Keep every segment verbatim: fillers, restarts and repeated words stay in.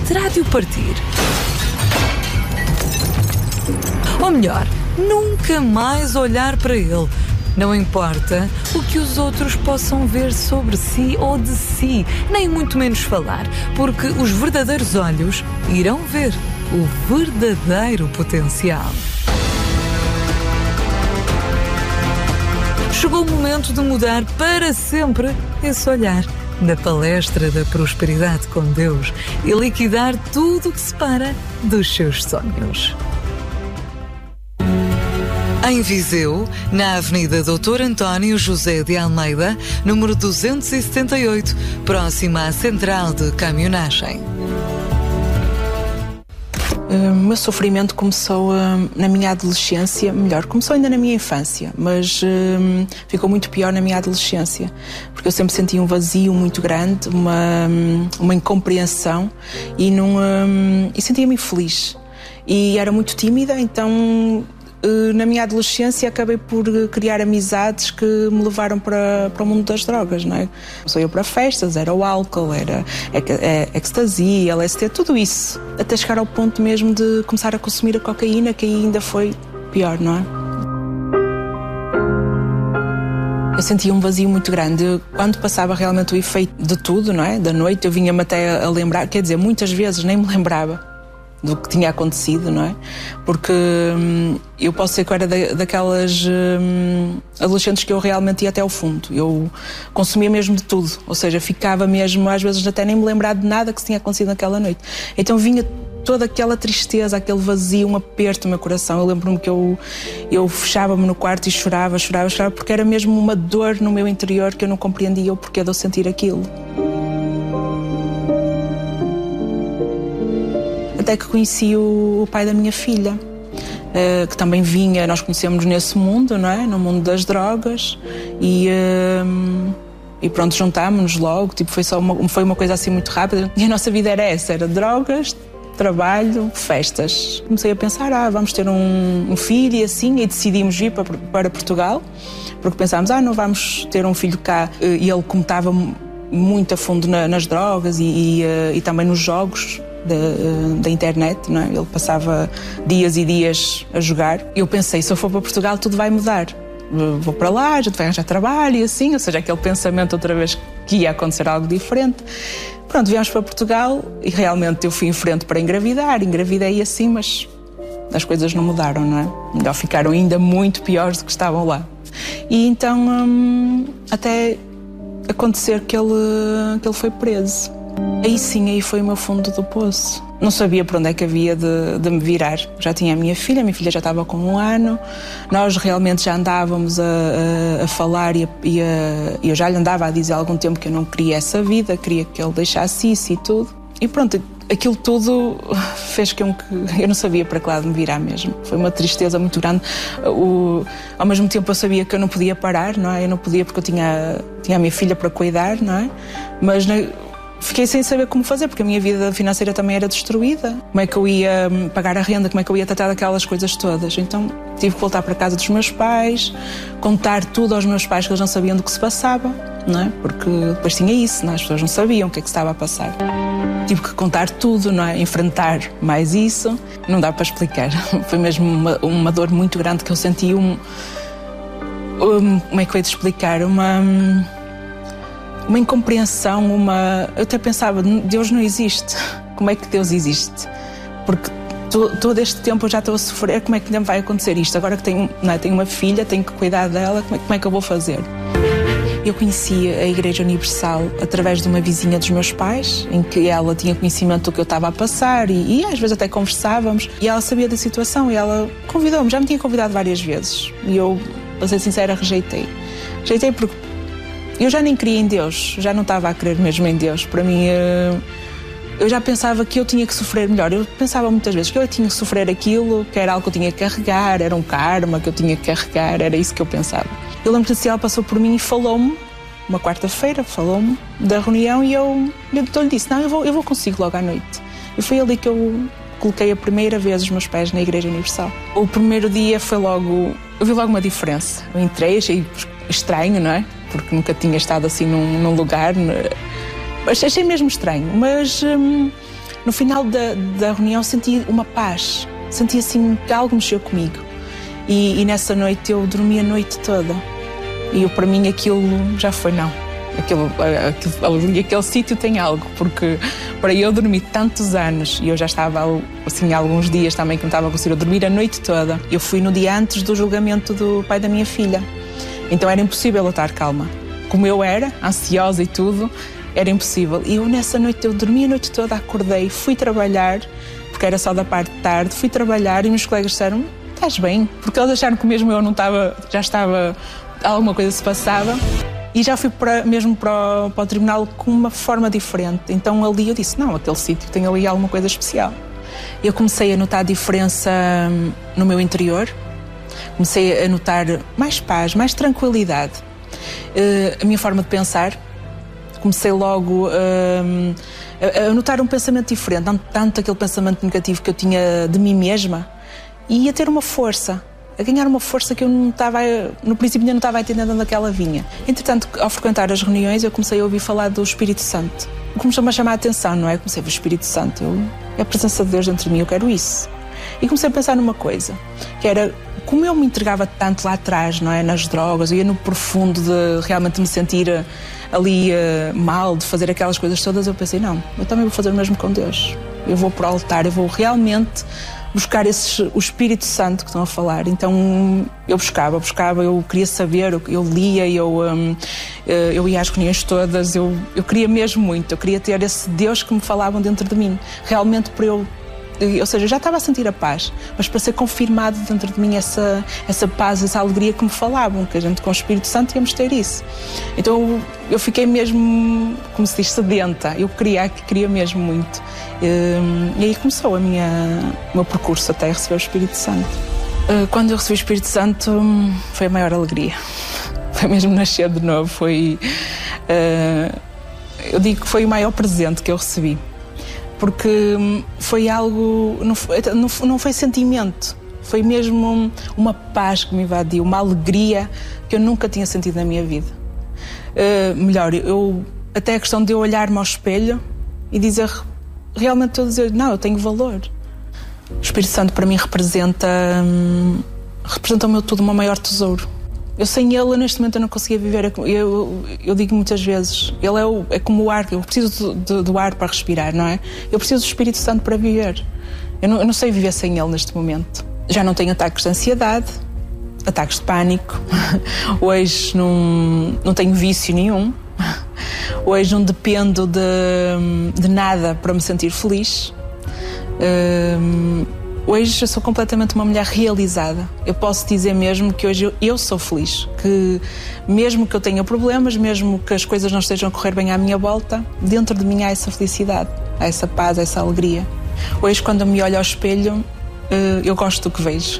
terá de o partir. Ou melhor, nunca mais olhar para ele. Não importa o que os outros possam ver sobre si ou de si, nem muito menos falar, porque os verdadeiros olhos irão ver o verdadeiro potencial. Chegou o momento de mudar para sempre esse olhar na palestra da prosperidade com Deus e liquidar tudo o que separa dos seus sonhos. Em Viseu, na Avenida doutor António José de Almeida, número duzentos e setenta e oito, próxima à Central de Caminhonagem. O meu sofrimento começou uh, na minha adolescência, melhor, começou ainda na minha infância, mas uh, ficou muito pior na minha adolescência, porque eu sempre senti um vazio muito grande, uma, uma incompreensão e, não, um, e sentia-me infeliz. E era muito tímida, então na minha adolescência acabei por criar amizades que me levaram para, para o mundo das drogas, não é? Só eu para festas, era o álcool, era ecstasy, L S D, tudo isso. Até chegar ao ponto mesmo de começar a consumir a cocaína, que ainda foi pior, não é? Eu sentia um vazio muito grande. Eu, quando passava realmente o efeito de tudo, não é? Da noite, eu vinha-me até a lembrar, quer dizer, muitas vezes nem me lembrava do que tinha acontecido, não é? Porque hum, eu posso ser que eu era da, daquelas hum, adolescentes que eu realmente ia até ao fundo. Eu consumia mesmo de tudo, ou seja, ficava mesmo, às vezes até nem me lembrar de nada que se tinha acontecido naquela noite. Então vinha toda aquela tristeza, aquele vazio, um aperto no meu coração. Eu lembro-me que eu, eu fechava-me no quarto e chorava, chorava, chorava, porque era mesmo uma dor no meu interior que eu não compreendia o porquê de eu sentir aquilo. Até que conheci o pai da minha filha, que também vinha, nós conhecemos nesse mundo, não é? No mundo das drogas, e, e pronto, juntámos-nos logo, tipo, foi, só uma, foi uma coisa assim muito rápida, e a nossa vida era essa, era drogas, trabalho, festas. Comecei a pensar, ah, vamos ter um, um filho e assim, e decidimos vir para, para Portugal, porque pensámos, ah, não vamos ter um filho cá, e ele como estava muito a fundo na, nas drogas e, e, e também nos jogos Da, da internet, não é? Ele passava dias e dias a jogar. Eu pensei, se eu for para Portugal tudo vai mudar. Vou para lá, a gente vai arranjar trabalho e assim, ou seja, aquele pensamento outra vez que ia acontecer algo diferente. Pronto, viemos para Portugal e realmente eu fui em frente para engravidar, engravidei assim, mas as coisas não mudaram, não é? Melhor, ficaram ainda muito piores do que estavam lá. E então, hum, até acontecer que ele, que ele foi preso. Aí sim, aí foi o meu fundo do poço. Não sabia para onde é que havia de, de me virar. Já tinha a minha filha, a minha filha já estava com um ano. Nós realmente já andávamos a, a, a falar e, a, e a, eu já lhe andava a dizer há algum tempo que eu não queria essa vida, queria que ele deixasse isso e tudo. E pronto, aquilo tudo fez com que eu não sabia para que lado me virar mesmo. Foi uma tristeza muito grande. O, ao mesmo tempo eu sabia que eu não podia parar, não é? Eu não podia porque eu tinha, tinha a minha filha para cuidar, não é? Mas na, fiquei sem saber como fazer, porque a minha vida financeira também era destruída. Como é que eu ia pagar a renda, como é que eu ia tratar daquelas coisas todas. Então tive que voltar para a casa dos meus pais, contar tudo aos meus pais, que eles não sabiam do que se passava, não é? Porque depois tinha isso, não é? As pessoas não sabiam o que é que se estava a passar. Tive que contar tudo, não é? Enfrentar mais isso, não dá para explicar. Foi mesmo uma, uma dor muito grande que eu senti, um, um, como é que eu ia te explicar? Uma... uma incompreensão, uma... Eu até pensava, Deus não existe. Como é que Deus existe? Porque to, todo este tempo eu já estou a sofrer, como é que vai acontecer isto? Agora que tenho, não é, tenho uma filha, tenho que cuidar dela, como é, como é que eu vou fazer? Eu conheci a Igreja Universal através de uma vizinha dos meus pais, em que ela tinha conhecimento do que eu estava a passar e, e às vezes até conversávamos, e ela sabia da situação e ela convidou-me, já me tinha convidado várias vezes, e eu, para ser sincera, rejeitei. Rejeitei porque eu já nem queria em Deus, já não estava a crer mesmo em Deus. Para mim, eu já pensava que eu tinha que sofrer melhor. Eu pensava muitas vezes que eu tinha que sofrer aquilo, que era algo que eu tinha que carregar, era um karma que eu tinha que carregar, era isso que eu pensava. Eu lembro que ela passou por mim e falou-me, uma quarta-feira, falou-me da reunião e eu, eu lhe disse, não, eu vou, eu vou consigo logo à noite. E foi ali que eu coloquei a primeira vez os meus pés na Igreja Universal. O primeiro dia foi logo, eu vi logo uma diferença. Eu entrei, achei estranho, não é? Porque nunca tinha estado assim num, num lugar, mas achei mesmo estranho. Mas hum, no final da, da reunião senti uma paz, senti assim que algo mexeu comigo. E, e nessa noite eu dormi a noite toda. E eu, para mim aquilo já foi não. Aquilo, aquilo, aquele sítio tem algo, porque para eu dormir tantos anos, e eu já estava assim há alguns dias também que não estava a conseguir dormir a noite toda. Eu fui no dia antes do julgamento do pai da minha filha. Então era impossível eu estar calma. Como eu era, ansiosa e tudo, era impossível. E eu nessa noite, eu dormi a noite toda, acordei, fui trabalhar, porque era só da parte de tarde, fui trabalhar e meus colegas disseram, estás bem? Porque eles acharam que mesmo eu não estava, já estava, alguma coisa se passava. E já fui para, mesmo para o, para o tribunal com uma forma diferente. Então ali eu disse, não, aquele sítio tem ali alguma coisa especial. Eu comecei a notar a diferença no meu interior, comecei a notar mais paz, mais tranquilidade. Uh, a minha forma de pensar, comecei logo uh, a, a notar um pensamento diferente, não tanto aquele pensamento negativo que eu tinha de mim mesma, e a ter uma força. A ganhar uma força que eu não estava, no princípio ainda não estava entendendo onde ela vinha. Entretanto, ao frequentar as reuniões, eu comecei a ouvir falar do Espírito Santo. Começou-me a chamar a atenção, não é? Comecei a ver o Espírito Santo, eu, é a presença de Deus dentro de mim, eu quero isso. E comecei a pensar numa coisa, que era, como eu me entregava tanto lá atrás, não é? Nas drogas, eu ia no profundo de realmente me sentir ali uh, mal, de fazer aquelas coisas todas, eu pensei, não, eu também vou fazer o mesmo com Deus. Eu vou para o altar, eu vou realmente buscar esses, o Espírito Santo que estão a falar. Então eu buscava, buscava, eu queria saber, eu, eu lia, eu, um, eu ia às reuniões todas, eu, eu queria mesmo muito, eu queria ter esse Deus que me falavam dentro de mim, realmente para eu, ou seja, eu já estava a sentir a paz, mas para ser confirmado dentro de mim essa, essa paz, essa alegria que me falavam, que a gente com o Espírito Santo íamos ter isso. Então eu fiquei mesmo, como se diz, sedenta, eu queria, queria mesmo muito. E aí começou a minha, o meu percurso até receber o Espírito Santo. Quando eu recebi o Espírito Santo foi a maior alegria, foi mesmo nascer de novo, foi, eu digo que foi o maior presente que eu recebi. Porque foi algo, não foi, não foi sentimento, foi mesmo uma paz que me invadiu, uma alegria que eu nunca tinha sentido na minha vida. Uh, melhor, eu, até a questão de eu olhar-me ao espelho e dizer, realmente estou a dizer, não, eu tenho valor. O Espírito Santo para mim representa, hum, representa o meu tudo, o meu maior tesouro. Eu sem ele, neste momento, eu não conseguia viver. Eu, eu, eu digo muitas vezes, ele é, o, é como o ar, eu preciso do, do, do ar para respirar, não é? Eu preciso do Espírito Santo para viver. Eu não, eu não sei viver sem ele neste momento. Já não tenho ataques de ansiedade, ataques de pânico. Hoje não, não tenho vício nenhum. Hoje não dependo de, de nada para me sentir feliz. Um, Hoje eu sou completamente uma mulher realizada. Eu posso dizer mesmo que hoje eu, eu sou feliz. Que mesmo que eu tenha problemas, mesmo que as coisas não estejam a correr bem à minha volta, dentro de mim há essa felicidade, há essa paz, há essa alegria. Hoje, quando eu me olho ao espelho, eu gosto do que vejo.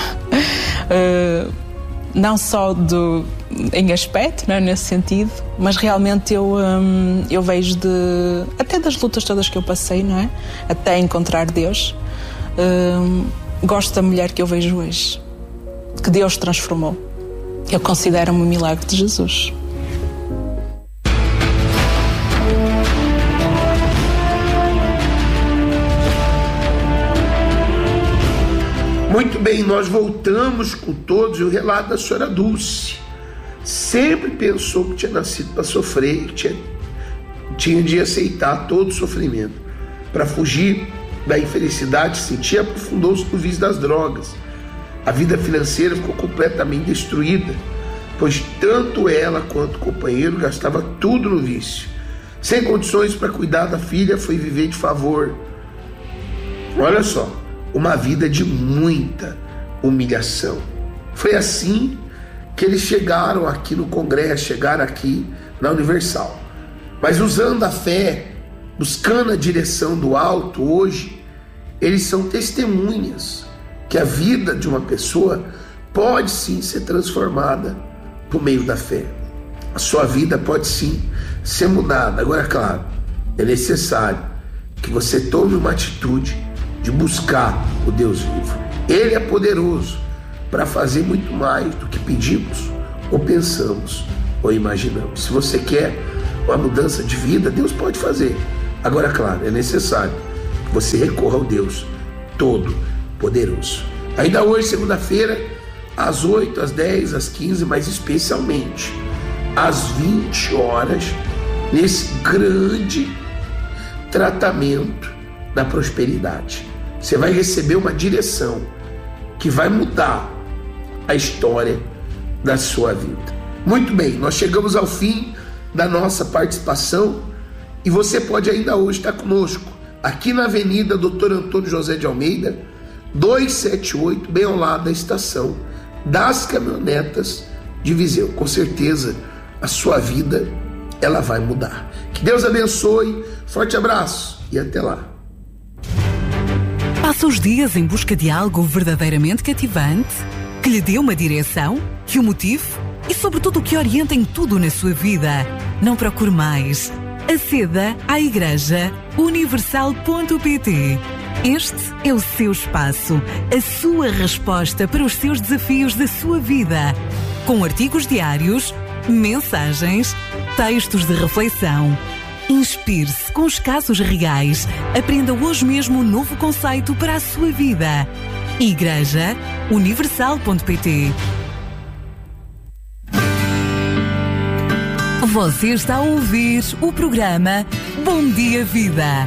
Não só do, em aspecto, não é, nesse sentido, mas realmente eu, eu vejo de, até das lutas todas que eu passei, não é? Até encontrar Deus. Uh, gosto da mulher que eu vejo hoje, que Deus transformou. Eu considero-me um milagre de Jesus. Muito bem, nós voltamos com todos e o relato da senhora Dulce. Sempre pensou que tinha nascido para sofrer, que tinha, tinha de aceitar todo o sofrimento para fugir da infelicidade, sentia, aprofundou-se no vício das drogas. A vida financeira ficou completamente destruída, pois tanto ela quanto o companheiro gastava tudo no vício. Sem condições para cuidar da filha, foi viver de favor. Olha só, uma vida de muita humilhação. Foi assim que eles chegaram aqui no Congresso, chegaram aqui na Universal. Mas usando a fé, buscando a direção do alto, hoje, eles são testemunhas que a vida de uma pessoa pode sim ser transformada por meio da fé. A sua vida pode sim ser mudada. Agora, claro, é necessário que você tome uma atitude de buscar o Deus vivo. Ele é poderoso para fazer muito mais do que pedimos, ou pensamos, ou imaginamos. Se você quer uma mudança de vida, Deus pode fazer. Agora, claro, é necessário você recorra ao Deus Todo-Poderoso. Ainda hoje, segunda-feira, às oito, às dez, às quinze, mas especialmente às vinte horas, nesse grande tratamento da prosperidade. Você vai receber uma direção que vai mudar a história da sua vida. Muito bem, nós chegamos ao fim da nossa participação e você pode ainda hoje estar conosco aqui na Avenida doutor Antônio José de Almeida, duzentos e setenta e oito, bem ao lado da estação das caminhonetas de Viseu. Com certeza a sua vida ela vai mudar. Que Deus abençoe, forte abraço e até lá. Passa os dias em busca de algo verdadeiramente cativante, que lhe dê uma direção, que o motive e sobretudo que oriente em tudo na sua vida. Não procure mais. Aceda à Igreja Universal ponto pt. Este é o seu espaço, a sua resposta para os seus desafios da sua vida. Com artigos diários, mensagens, textos de reflexão. Inspire-se com os casos reais. Aprenda hoje mesmo um novo conceito para a sua vida. Igreja Universal ponto pt. Você está a ouvir o programa Bom Dia Vida.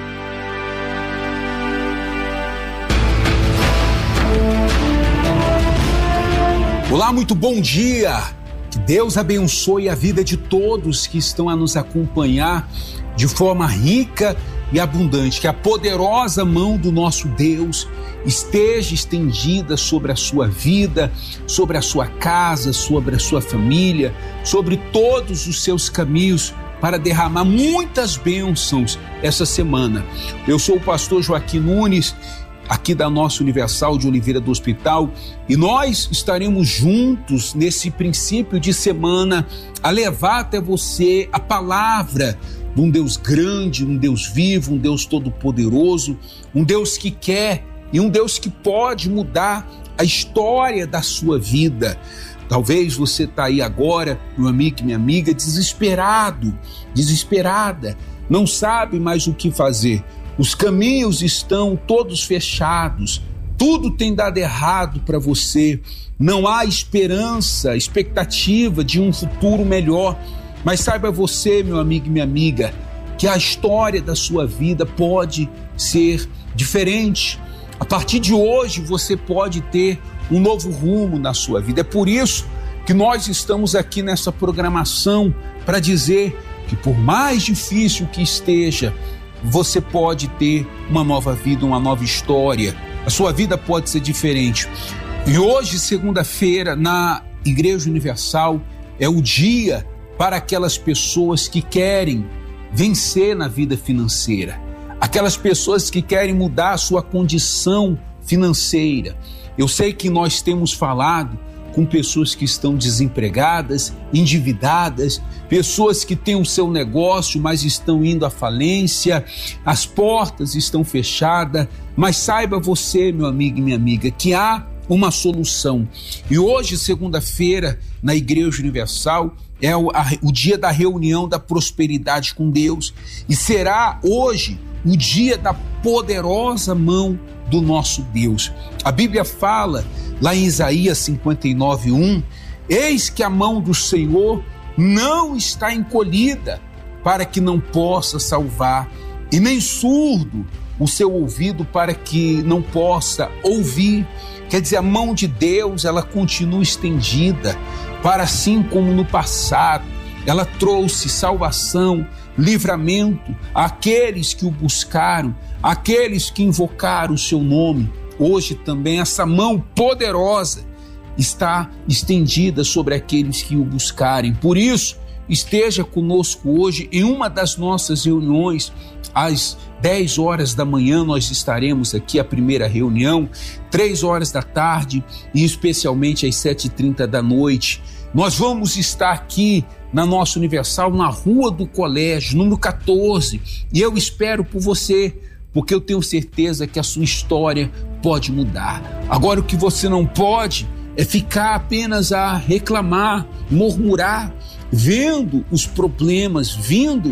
Olá, muito bom dia! Que Deus abençoe a vida de todos que estão a nos acompanhar de forma rica e abundante. Que a poderosa mão do nosso Deus esteja estendida sobre a sua vida, sobre a sua casa, sobre a sua família, sobre todos os seus caminhos, para derramar muitas bênçãos essa semana. Eu sou o pastor Joaquim Nunes, aqui da nossa Universal de Oliveira do Hospital, e nós estaremos juntos nesse princípio de semana a levar até você a palavra de um Deus grande, um Deus vivo, um Deus todo-poderoso, um Deus que quer e um Deus que pode mudar a história da sua vida. Talvez você está aí agora, meu amigo e minha amiga, desesperado, desesperada, não sabe mais o que fazer. Os caminhos estão todos fechados, tudo tem dado errado para você, não há esperança, expectativa de um futuro melhor. Mas saiba você, meu amigo e minha amiga, que a história da sua vida pode ser diferente. A partir de hoje você pode ter um novo rumo na sua vida. É por isso que nós estamos aqui nessa programação para dizer que por mais difícil que esteja, você pode ter uma nova vida, uma nova história. A sua vida pode ser diferente. E hoje, segunda-feira, na Igreja Universal, é o dia para aquelas pessoas que querem vencer na vida financeira, aquelas pessoas que querem mudar a sua condição financeira. Eu sei que nós temos falado com pessoas que estão desempregadas, endividadas, pessoas que têm o seu negócio, mas estão indo à falência, as portas estão fechadas, mas saiba você, meu amigo e minha amiga, que há uma solução. E hoje, segunda-feira, na Igreja Universal, é o, a, o dia da reunião da prosperidade com Deus, e será hoje o dia da poderosa mão do nosso Deus. A Bíblia fala lá em Isaías cinquenta e nove, um, eis que a mão do Senhor não está encolhida para que não possa salvar, e nem surdo o seu ouvido para que não possa ouvir. Quer dizer, a mão de Deus, ela continua estendida, para assim como no passado, ela trouxe salvação, livramento àqueles que o buscaram, àqueles que invocaram o seu nome. Hoje também essa mão poderosa está estendida sobre aqueles que o buscarem. Por isso, esteja conosco hoje em uma das nossas reuniões. Às dez horas da manhã nós estaremos aqui, a primeira reunião, três horas da tarde e especialmente às sete e trinta da noite. Nós vamos estar aqui na nossa Universal, na Rua do Colégio, número quatorze, e eu espero por você, porque eu tenho certeza que a sua história pode mudar. Agora, o que você não pode é ficar apenas a reclamar, murmurar, vendo os problemas vindo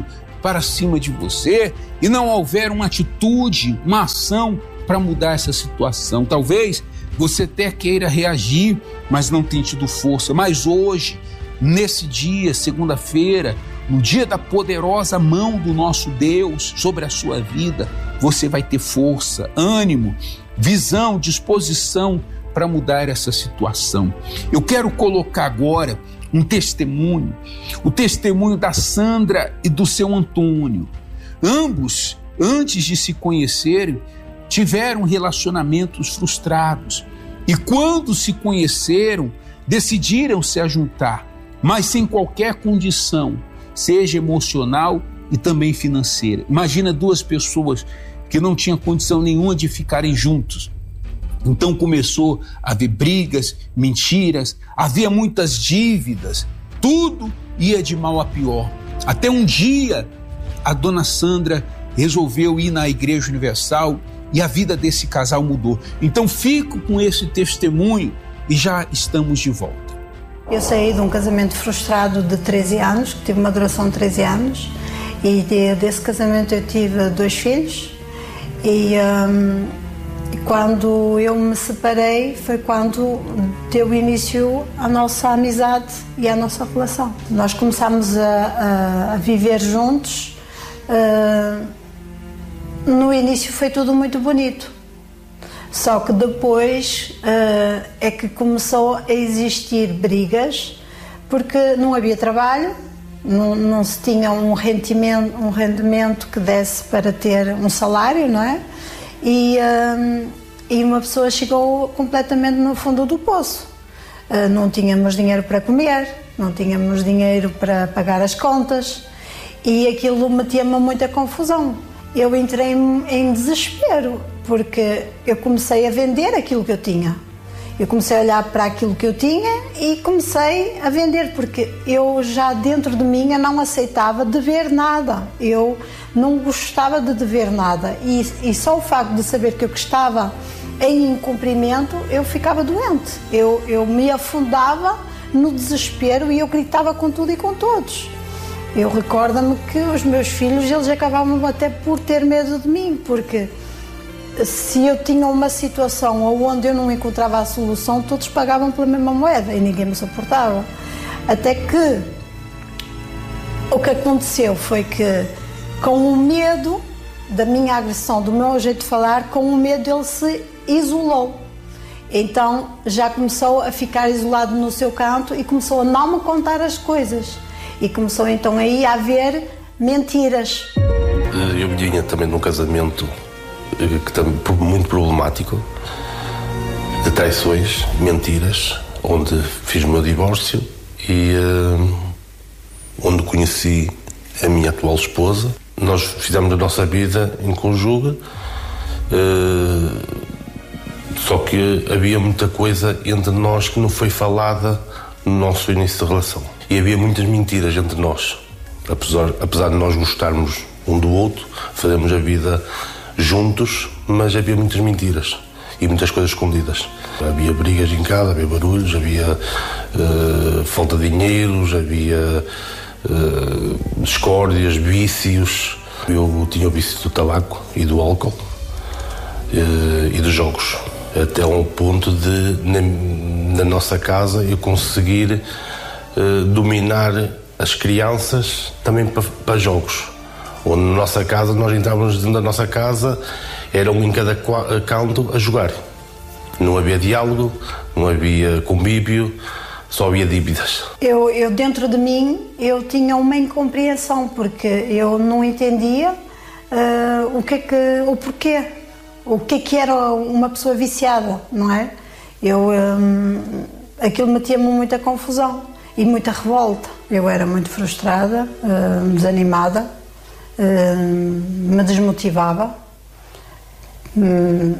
para cima de você e não houver uma atitude, uma ação para mudar essa situação. Talvez você até queira reagir, mas não tenha tido força. Mas hoje, nesse dia, segunda-feira, no dia da poderosa mão do nosso Deus sobre a sua vida, você vai ter força, ânimo, visão, disposição para mudar essa situação. Eu quero colocar agora um testemunho, o testemunho da Sandra e do seu Antônio. Ambos, antes de se conhecerem, tiveram relacionamentos frustrados e quando se conheceram, decidiram se ajuntar, mas sem qualquer condição, seja emocional e também financeira. Imagina duas pessoas que não tinham condição nenhuma de ficarem juntos. Então começou a haver brigas, mentiras, havia muitas dívidas, tudo ia de mal a pior. Até um dia a dona Sandra resolveu ir na Igreja Universal e a vida desse casal mudou. Então fico com esse testemunho e já estamos de volta. Eu saí de um casamento frustrado de treze anos, que tive uma duração de treze anos, e de, desse casamento eu tive dois filhos, e um, quando eu me separei foi quando deu início à nossa amizade e à nossa relação. Nós começámos a, a, a viver juntos, uh, no início foi tudo muito bonito. Só que depois uh, é que começou a existir brigas, porque não havia trabalho, não, não se tinha um rendimento, um rendimento que desse para ter um salário, não é? E, uh, e uma pessoa chegou completamente no fundo do poço. Uh, não tínhamos dinheiro para comer, não tínhamos dinheiro para pagar as contas e aquilo metia-me muita confusão. Eu entrei em desespero, porque eu comecei a vender aquilo que eu tinha. Eu comecei a olhar para aquilo que eu tinha e comecei a vender, porque eu já dentro de mim eu não aceitava dever nada. Eu não gostava de dever nada. E, e só o facto de saber que eu estava em incumprimento, eu ficava doente. Eu, eu me afundava no desespero e eu gritava com tudo e com todos. Eu recordo-me que os meus filhos, eles acabavam até por ter medo de mim, porque se eu tinha uma situação onde eu não encontrava a solução, todos pagavam pela mesma moeda e ninguém me suportava. Até que o que aconteceu foi que, com o medo da minha agressão, do meu jeito de falar, com o medo ele se isolou. Então já começou a ficar isolado no seu canto e começou a não me contar as coisas. E começou então aí a haver mentiras. Eu vinha também num casamento que também muito problemático, de traições, mentiras, onde fiz o meu divórcio e uh, onde conheci a minha atual esposa. Nós fizemos a nossa vida em conjuga, uh, só que havia muita coisa entre nós que não foi falada no nosso início de relação. E havia muitas mentiras entre nós, apesar, apesar de nós gostarmos um do outro, fazemos a vida juntos, mas havia muitas mentiras e muitas coisas escondidas. Havia brigas em casa, havia barulhos, havia uh, falta de dinheiros, havia uh, discórdias, vícios. Eu tinha o vício do tabaco e do álcool uh, e dos jogos, até ao ponto de, na, na nossa casa, eu conseguir uh, dominar as crianças também para, para jogos. Onde na nossa casa, nós entrávamos dentro da nossa casa, era um em cada canto a jogar. Não havia diálogo, não havia convívio, só havia dívidas. Eu, eu dentro de mim, eu tinha uma incompreensão, porque eu não entendia uh, o que é que, o porquê, o que é que era uma pessoa viciada, não é? Eu, um, aquilo metia-me muita confusão e muita revolta. Eu era muito frustrada, uh, desanimada, uh, me desmotivava, uh,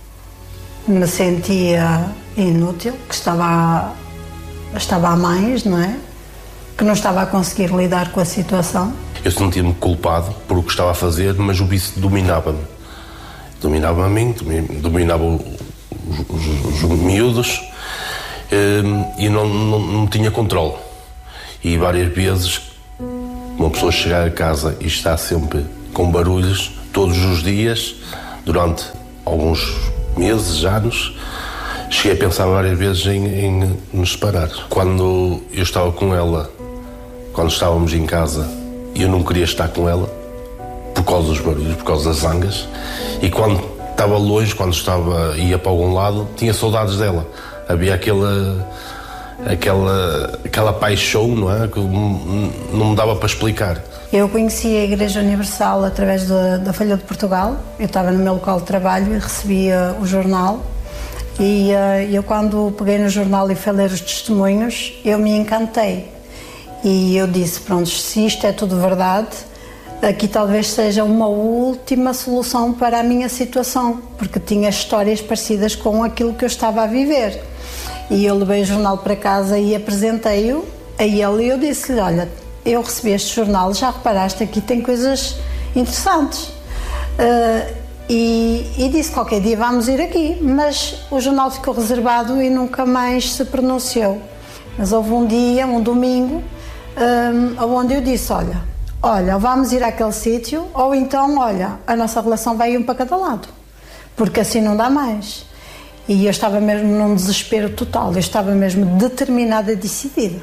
me sentia inútil, que estava a, estava a mais, não é? Que não estava a conseguir lidar com a situação. Eu sentia-me culpado por o que estava a fazer, mas o vício dominava-me. Dominava a mim, dominava os, os, os miúdos, um, e não, não, não tinha controle. E várias vezes o Uma pessoa chegar a casa e estar sempre com barulhos, todos os dias, durante alguns meses, anos, cheguei a pensar várias vezes em, em nos separar. Quando eu estava com ela, quando estávamos em casa, eu não queria estar com ela, por causa dos barulhos, por causa das zangas, e quando estava longe, quando estava, ia para algum lado, tinha saudades dela. Havia aquela, aquela, aquela paixão, não é? Que não me dava para explicar. Eu conheci a Igreja Universal através da, da Folha de Portugal. Eu estava no meu local de trabalho e recebia o jornal. E uh, eu, quando peguei no jornal e fui ler os testemunhos, eu me encantei. E eu disse, pronto, se isto é tudo verdade, aqui talvez seja uma última solução para a minha situação, porque tinha histórias parecidas com aquilo que eu estava a viver. E eu levei o jornal para casa e apresentei-o a ele e eu disse-lhe, olha, eu recebi este jornal, já reparaste, aqui tem coisas interessantes. Uh, e, e disse, qualquer dia vamos ir aqui, mas o jornal ficou reservado e nunca mais se pronunciou. Mas houve um dia, um domingo, um, onde eu disse, olha, olha, vamos ir àquele sítio, ou então, olha, a nossa relação vai um para cada lado, porque assim não dá mais. E eu estava mesmo num desespero total, eu estava mesmo determinada e decidida.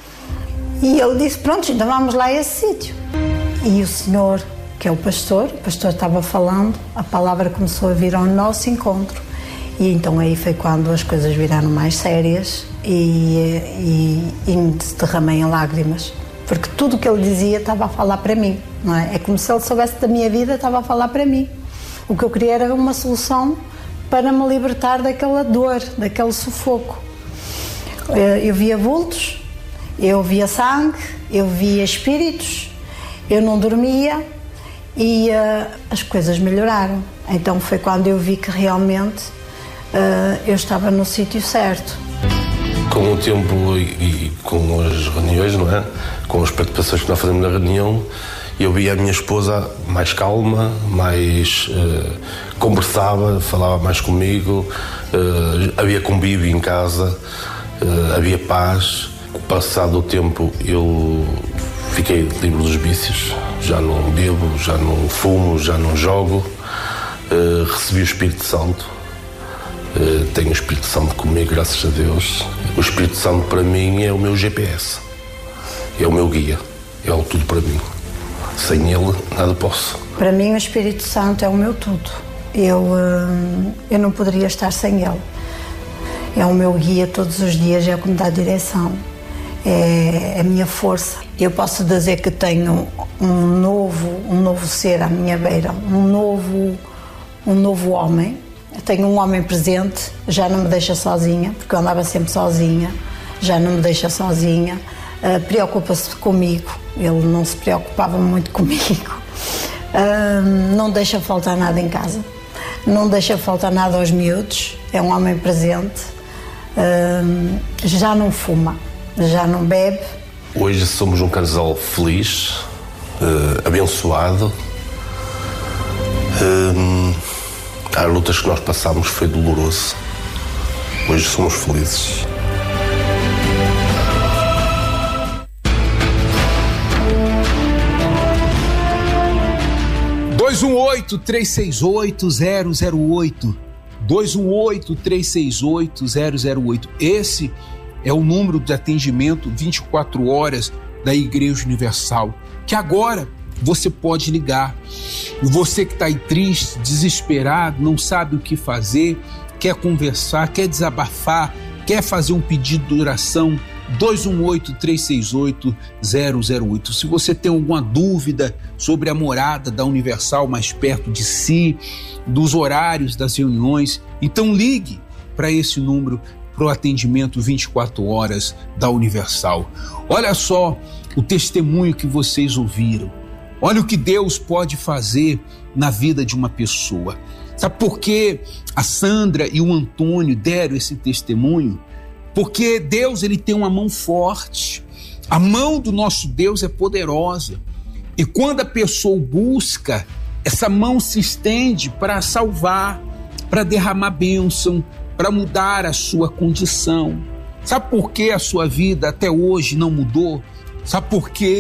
E ele disse, pronto, então vamos lá a esse sítio. E o senhor, que é o pastor, o pastor estava falando, a palavra começou a vir ao nosso encontro. E então aí foi quando as coisas viraram mais sérias e, e, e me derramei em lágrimas. Porque tudo o que ele dizia estava a falar para mim, não é? É como se ele soubesse da minha vida, estava a falar para mim. O que eu queria era uma solução para me libertar daquela dor, daquele sufoco. Eu via vultos, eu via sangue, eu via espíritos, eu não dormia e uh, as coisas melhoraram. Então foi quando eu vi que realmente uh, eu estava no sítio certo. Com o tempo e, e com as reuniões, não é? Com as participações que nós fazemos na reunião, eu via a minha esposa mais calma, mais uh, conversava, falava mais comigo, uh, havia convívio em casa, uh, havia paz. Passado o tempo eu fiquei livre dos vícios, já não bebo, já não fumo, já não jogo, uh, recebi o Espírito Santo, uh, tenho o Espírito Santo comigo, graças a Deus. O Espírito Santo para mim é o meu G P S, é o meu guia, é o tudo para mim. Sem ele, nada posso. Para mim, o Espírito Santo é o meu tudo. Eu, eu não poderia estar sem ele. É o meu guia todos os dias, é o que me dá direção. É a minha força. Eu posso dizer que tenho um novo, um novo ser à minha beira, um novo, um novo homem. Eu tenho um homem presente, já não me deixa sozinha, porque eu andava sempre sozinha, já não me deixa sozinha. Uh, preocupa-se comigo, ele não se preocupava muito comigo, uh, não deixa faltar nada em casa, não deixa faltar nada aos miúdos, é um homem presente, uh, já não fuma, já não bebe. Hoje somos um casal feliz, uh, abençoado. Uh, as lutas que nós passámos foi doloroso, hoje somos felizes. dois um oito, três seis oito, zero zero oito, dois um oito, três seis oito, zero zero oito. Esse é o número de atendimento vinte e quatro horas da Igreja Universal, que agora você pode ligar. E você que está aí triste, desesperado, não sabe o que fazer, quer conversar, quer desabafar, quer fazer um pedido de oração, dois um oito, três seis oito, zero zero oito. Se você tem alguma dúvida sobre a morada da Universal mais perto de si, dos horários das reuniões, então ligue para esse número para o atendimento vinte e quatro horas da Universal. Olha só o testemunho que vocês ouviram. Olha o que Deus pode fazer na vida de uma pessoa. Sabe por que a Sandra e o Antônio deram esse testemunho? Porque Deus, ele tem uma mão forte. A mão do nosso Deus é poderosa. E quando a pessoa busca, essa mão se estende para salvar, para derramar bênção, para mudar a sua condição. Sabe por que a sua vida até hoje não mudou? Sabe por quê?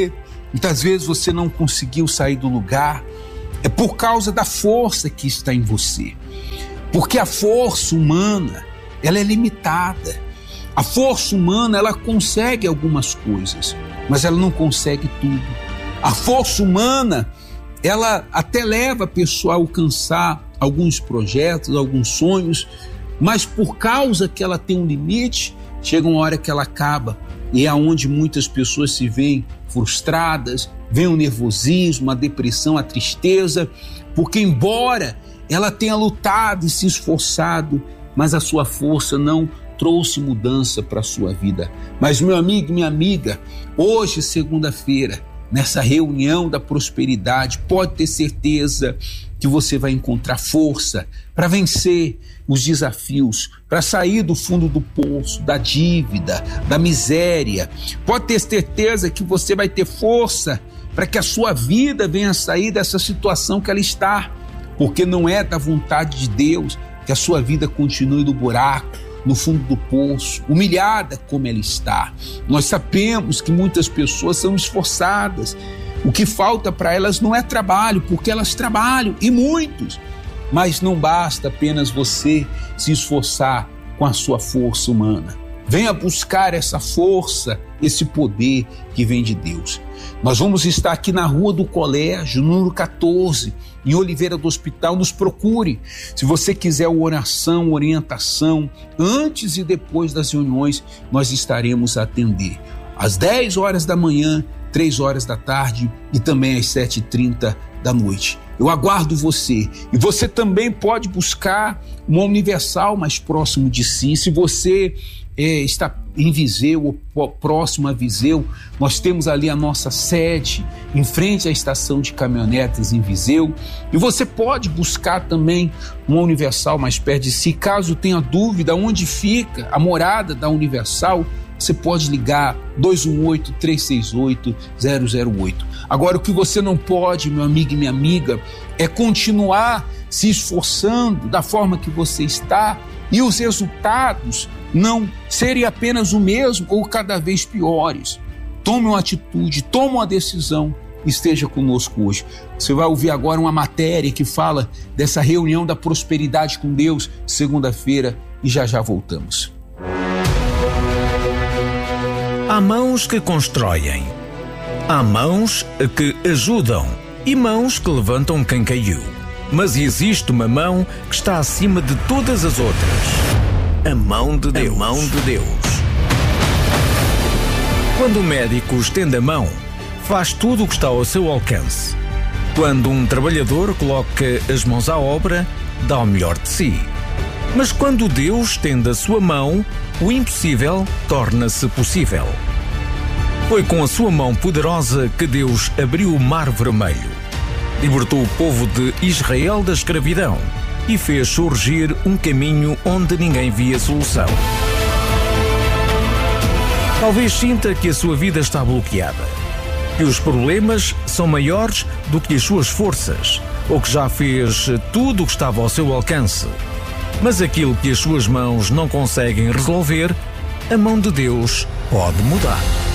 muitas vezes você não conseguiu sair do lugar, é por causa da força que está em você. Porque a força humana, ela é limitada. A força humana, ela consegue algumas coisas, mas ela não consegue tudo. A força humana, ela até leva a pessoa a alcançar alguns projetos, alguns sonhos, mas por causa que ela tem um limite, chega uma hora que ela acaba. E é onde muitas pessoas se veem frustradas, vem o nervosismo, a depressão, a tristeza, porque embora ela tenha lutado e se esforçado, mas a sua força não trouxe mudança para a sua vida. Mas meu amigo, minha amiga, hoje, segunda-feira, nessa reunião da prosperidade, pode ter certeza que você vai encontrar força para vencer os desafios, para sair do fundo do poço, da dívida, da miséria. Pode ter certeza que você vai ter força para que a sua vida venha sair dessa situação que ela está, porque não é da vontade de Deus que a sua vida continue no buraco, no fundo do poço, humilhada como ela está. Nós sabemos que muitas pessoas são esforçadas. O que falta para elas não é trabalho, porque elas trabalham, e muitos. Mas não basta apenas você se esforçar com a sua força humana. Venha buscar essa força, esse poder que vem de Deus. Nós vamos estar aqui na Rua do Colégio, número catorze, em Oliveira do Hospital. Nos procure. Se você quiser oração, orientação, antes e depois das reuniões, nós estaremos a atender. Às dez horas da manhã, três horas da tarde e também às sete e trinta da noite. Eu aguardo você. E você também pode buscar uma Universal mais próximo de si. Se você é, está em Viseu ou próximo a Viseu, nós temos ali a nossa sede em frente à estação de caminhonetas em Viseu. E você pode buscar também uma Universal mais perto de si. Caso tenha dúvida onde fica a morada da Universal, você pode ligar dois um oito, três seis oito, zero zero oito. Agora, o que você não pode, meu amigo e minha amiga, é continuar se esforçando da forma que você está e os resultados não serem apenas o mesmo ou cada vez piores. Tome uma atitude, tome uma decisão, esteja conosco hoje. Você vai ouvir agora uma matéria que fala dessa reunião da prosperidade com Deus, segunda-feira, e já já voltamos. Há mãos que constroem, há mãos que ajudam e mãos que levantam quem caiu. Mas existe uma mão que está acima de todas as outras. A mão de Deus. A mão de Deus. Quando o médico estende a mão, faz tudo o que está ao seu alcance. Quando um trabalhador coloca as mãos à obra, dá o melhor de si. Mas quando Deus estende a sua mão, o impossível torna-se possível. Foi com a sua mão poderosa que Deus abriu o Mar Vermelho, libertou o povo de Israel da escravidão e fez surgir um caminho onde ninguém via solução. Talvez sinta que a sua vida está bloqueada, que os problemas são maiores do que as suas forças, ou que já fez tudo o que estava ao seu alcance. Mas aquilo que as suas mãos não conseguem resolver, a mão de Deus pode mudar.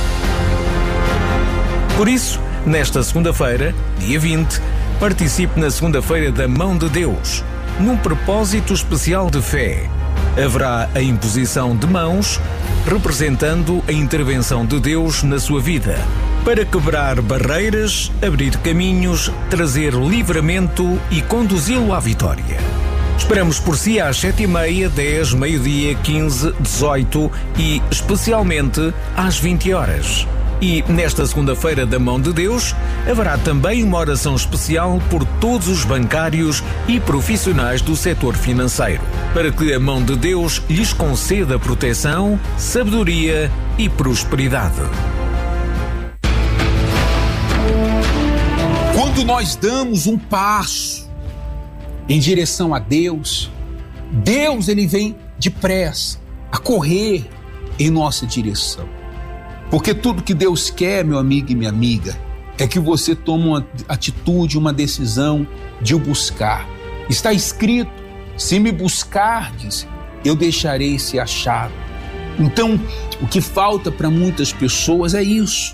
Por isso, nesta segunda-feira, dia vinte, participe na segunda-feira da Mão de Deus, num propósito especial de fé. Haverá a imposição de mãos, representando a intervenção de Deus na sua vida, para quebrar barreiras, abrir caminhos, trazer livramento e conduzi-lo à vitória. Esperamos por si às sete e meia, dez, meio-dia, quinze, dezoito e, especialmente, às vinte horas. E, nesta segunda-feira da Mão de Deus, haverá também uma oração especial por todos os bancários e profissionais do setor financeiro, para que a Mão de Deus lhes conceda proteção, sabedoria e prosperidade. Quando nós damos um passo em direção a Deus, Deus ele vem depressa a correr em nossa direção. Porque tudo que Deus quer, meu amigo e minha amiga, é que você tome uma atitude, uma decisão de o buscar. Está escrito, se me buscardes, eu deixarei ser achado. Então, o que falta para muitas pessoas é isso.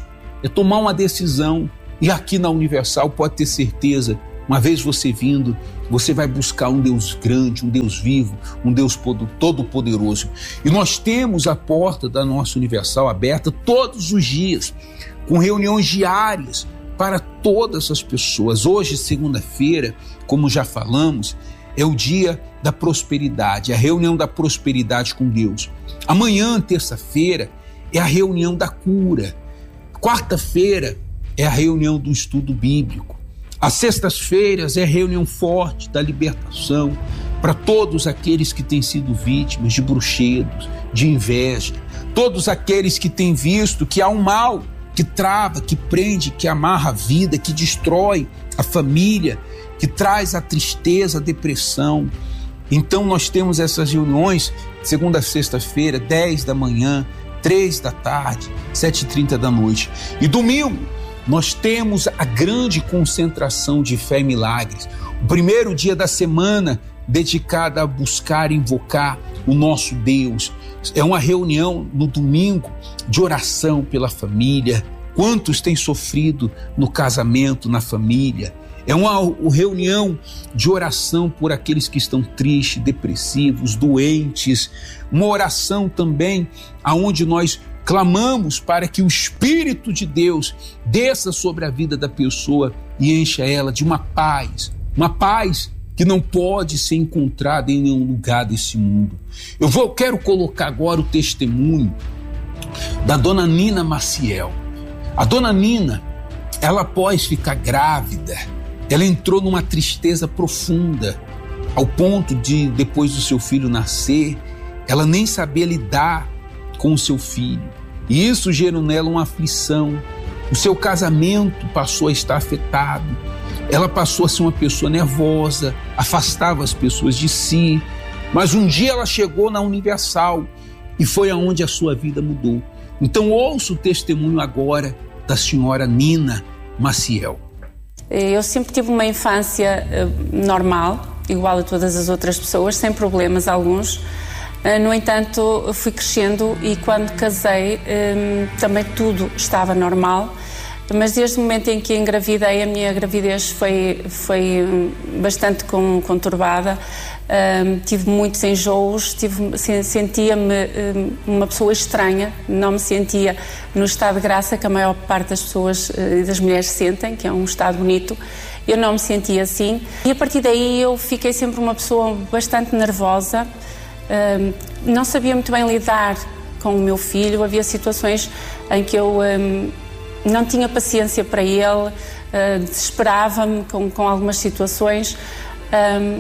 é tomar uma decisão. E aqui na Universal, pode ter certeza, uma vez você vindo, você vai buscar um Deus grande, um Deus vivo, um Deus todo-poderoso. E nós temos a porta da nossa Universal aberta todos os dias, com reuniões diárias para todas as pessoas. Hoje, segunda-feira, como já falamos, é o dia da prosperidade, a reunião da prosperidade com Deus. Amanhã, terça-feira, é a reunião da cura. Quarta-feira é a reunião do estudo bíblico. Às sextas-feiras é a reunião forte da libertação para todos aqueles que têm sido vítimas de bruxedos, de inveja, todos aqueles que têm visto que há um mal que trava, que prende, que amarra a vida, que destrói a família, que traz a tristeza, a depressão. Então nós temos essas reuniões segunda a sexta-feira, dez da manhã, três da tarde, sete e trinta da noite. E domingo nós temos a grande concentração de fé e milagres. O primeiro dia da semana dedicado a buscar e invocar o nosso Deus. É uma reunião no domingo de oração pela família. Quantos têm sofrido no casamento, na família? É uma reunião de oração por aqueles que estão tristes, depressivos, doentes. Uma oração também aonde nós clamamos para que o Espírito de Deus desça sobre a vida da pessoa e encha ela de uma paz, uma paz que não pode ser encontrada em nenhum lugar desse mundo. Eu vou, quero colocar agora o testemunho da dona Nina Maciel. A dona Nina, ela após ficar grávida, ela entrou numa tristeza profunda, ao ponto de, depois do seu filho nascer, ela nem saber lidar com o seu filho. E isso gerou nela uma aflição. O seu casamento passou a estar afetado. Ela passou a ser uma pessoa nervosa, afastava as pessoas de si. Mas um dia ela chegou na Universal e foi aonde a sua vida mudou. Então ouça o testemunho agora da senhora Nina Maciel. Eu sempre tive uma infância normal, igual a todas as outras pessoas, sem problemas alguns. No entanto, fui crescendo e quando casei também tudo estava normal, mas desde o momento em que engravidei, a minha gravidez foi, foi bastante conturbada, tive muitos enjoos, tive, sentia-me uma pessoa estranha, não me sentia no estado de graça que a maior parte das pessoas e das mulheres sentem, que é um estado bonito. Eu não me sentia assim e a partir daí eu fiquei sempre uma pessoa bastante nervosa. Um, não sabia muito bem lidar com o meu filho, havia situações em que eu um, não tinha paciência para ele, uh, desesperava-me com, com algumas situações um,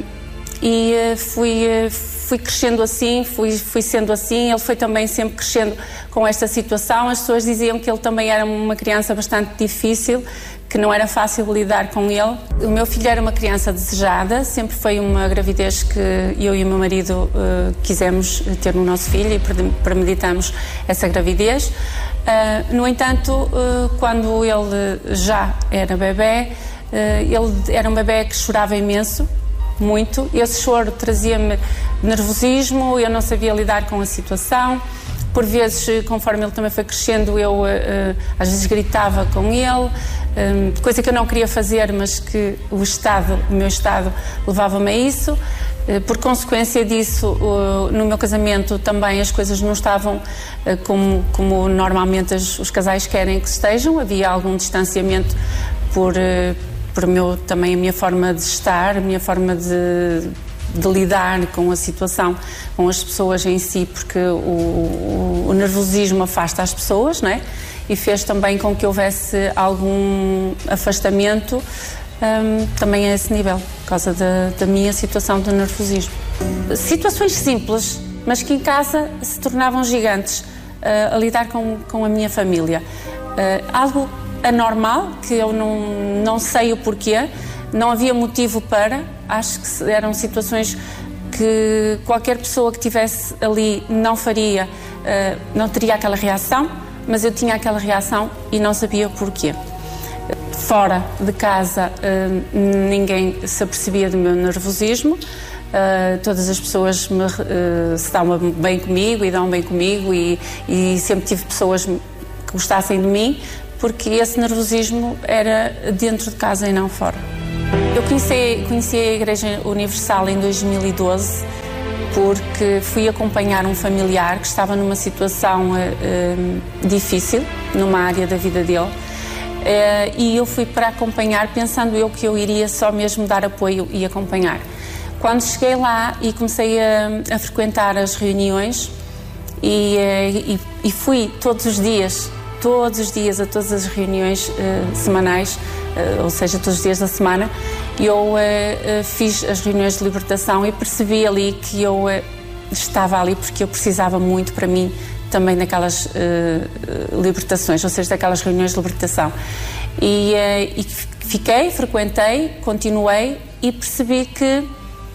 e uh, fui, uh, fui crescendo assim, fui, fui sendo assim. Ele foi também sempre crescendo com esta situação. As pessoas diziam que ele também era uma criança bastante difícil, que não era fácil lidar com ele. O meu filho era uma criança desejada, sempre foi uma gravidez que eu e o meu marido uh, quisemos ter no nosso filho e premeditamos essa gravidez. Uh, no entanto, uh, quando ele já era bebê, uh, ele era um bebê que chorava imenso, muito. Esse choro trazia-me nervosismo, eu não sabia lidar com a situação. Por vezes, conforme ele também foi crescendo, eu uh, às vezes gritava com ele, um, coisa que eu não queria fazer, mas que o estado, o meu estado levava-me a isso. Uh, por consequência disso, uh, no meu casamento também as coisas não estavam uh, como, como normalmente as, os casais querem que estejam. Havia algum distanciamento por, uh, por meu, também a minha forma de estar, a minha forma de... de lidar com a situação, com as pessoas em si, porque o, o, o nervosismo afasta as pessoas, não é? E fez também com que houvesse algum afastamento um, também a esse nível, por causa da, da minha situação de nervosismo. Situações simples, mas que em casa se tornavam gigantes, uh, a lidar com, com a minha família. Uh, algo anormal, que eu não, não sei o porquê, não havia motivo para, acho que eram situações que qualquer pessoa que estivesse ali não faria, uh, não teria aquela reação, mas eu tinha aquela reação e não sabia porquê. Fora de casa, uh, ninguém se apercebia do meu nervosismo, uh, todas as pessoas me, uh, se dão bem comigo e dão bem comigo e, e sempre tive pessoas que gostassem de mim, porque esse nervosismo era dentro de casa e não fora. Eu conheci, conheci a Igreja Universal em dois mil e doze, porque fui acompanhar um familiar que estava numa situação uh, uh, difícil, numa área da vida dele, uh, e eu fui para acompanhar, pensando eu que eu iria só mesmo dar apoio e acompanhar. Quando cheguei lá e comecei a, a frequentar as reuniões, e, uh, e, e fui todos os dias, todos os dias a todas as reuniões uh, semanais, uh, ou seja, todos os dias da semana, eu uh, uh, fiz as reuniões de libertação e percebi ali que eu uh, estava ali porque eu precisava muito para mim também daquelas uh, libertações, ou seja, daquelas reuniões de libertação. E, uh, e fiquei, frequentei, continuei e percebi que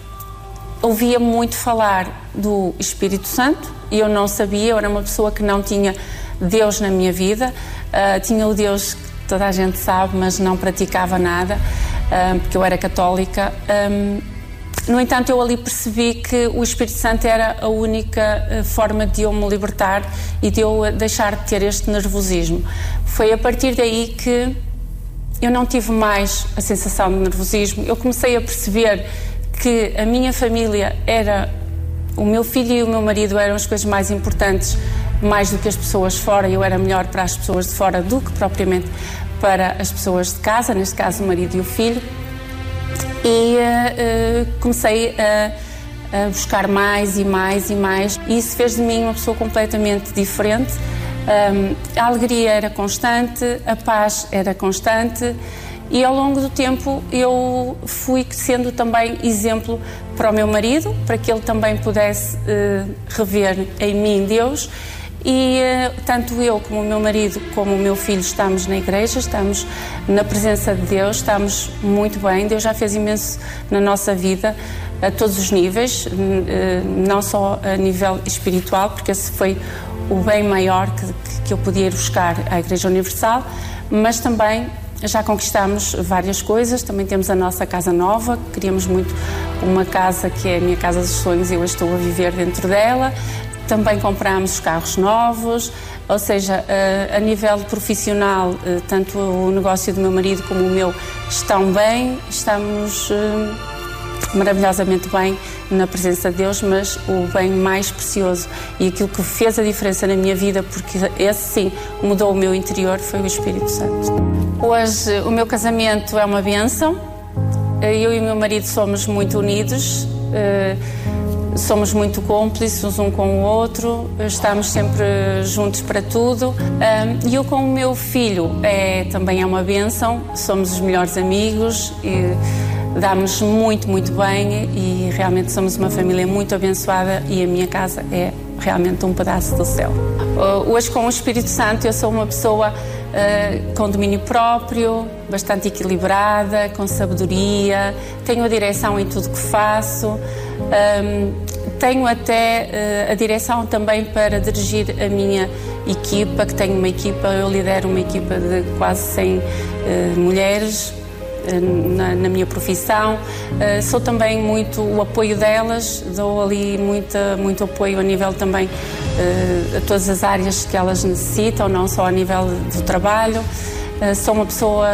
ouvia muito falar do Espírito Santo e eu não sabia, eu era uma pessoa que não tinha Deus na minha vida, uh, tinha o Deus que toda a gente sabe, mas não praticava nada, um, porque eu era católica. Um, no entanto, eu ali percebi que o Espírito Santo era a única uh, forma de eu me libertar e de eu deixar de ter este nervosismo. Foi a partir daí que eu não tive mais a sensação de nervosismo. Eu comecei a perceber que a minha família era... O meu filho e o meu marido eram as coisas mais importantes, mais do que as pessoas fora. Eu era melhor para as pessoas de fora do que propriamente para as pessoas de casa, neste caso o marido e o filho. E uh, uh, comecei a, a buscar mais e mais e mais. E isso fez de mim uma pessoa completamente diferente. Um, a alegria era constante, a paz era constante. E ao longo do tempo eu fui sendo também exemplo para o meu marido, para que ele também pudesse uh, rever em mim Deus. E uh, tanto eu como o meu marido, como o meu filho, estamos na igreja, estamos na presença de Deus, estamos muito bem. Deus já fez imenso na nossa vida, a todos os níveis, uh, não só a nível espiritual, porque esse foi o bem maior que, que eu podia ir buscar à Igreja Universal, mas também já conquistamos várias coisas. Também temos a nossa casa nova, queríamos muito uma casa que é a minha casa dos sonhos e eu estou a viver dentro dela. Também compramos os carros novos, ou seja, a nível profissional, tanto o negócio do meu marido como o meu estão bem, estamos maravilhosamente bem na presença de Deus, mas o bem mais precioso e aquilo que fez a diferença na minha vida, porque esse sim mudou o meu interior, foi o Espírito Santo. Hoje o meu casamento é uma bênção, eu e o meu marido somos muito unidos, somos muito cúmplices um com o outro, estamos sempre juntos para tudo. E eu com o meu filho é, também é uma bênção, somos os melhores amigos e dá-nos muito, muito bem e realmente somos uma família muito abençoada e a minha casa é realmente um pedaço do céu. Hoje com o Espírito Santo eu sou uma pessoa uh, com domínio próprio, bastante equilibrada, com sabedoria, tenho a direção em tudo que faço, um, tenho até uh, a direção também para dirigir a minha equipa, que tenho uma equipa, eu lidero uma equipa de quase cem uh, mulheres, Na, na minha profissão, uh, sou também muito o apoio delas, dou ali muita, muito apoio a nível também uh, a todas as áreas que elas necessitam, não só a nível do trabalho. Uh, sou uma pessoa